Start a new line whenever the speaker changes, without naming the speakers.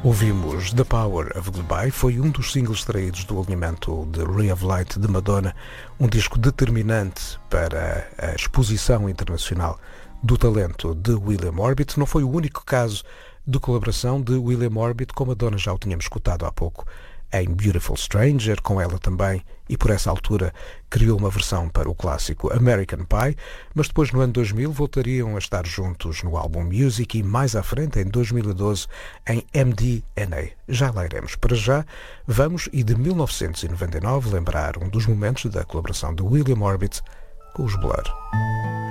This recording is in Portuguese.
Ouvimos The Power of Goodbye, foi um dos singles extraídos do alinhamento de Ray of Light de Madonna, um disco determinante para a exposição internacional do talento de William Orbit. Não foi o único caso de colaboração de William Orbit, como a Madonna já o tínhamos escutado há pouco em Beautiful Stranger, com ela também, e por essa altura criou uma versão para o clássico American Pie, mas depois no ano 2000 voltariam a estar juntos no álbum Music e mais à frente, em 2012, em MDNA. Já lá iremos. Para já, vamos, e de 1999, lembrar um dos momentos da colaboração de William Orbit com os Blur.